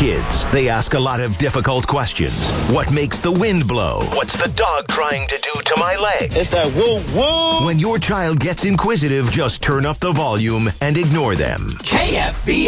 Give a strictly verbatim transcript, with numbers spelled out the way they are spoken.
kids. They ask a lot of difficult questions. What makes the wind blow? What's the dog trying to do to my leg? It's that woo woo. When your child gets inquisitive, just turn up the volume and ignore them. K F B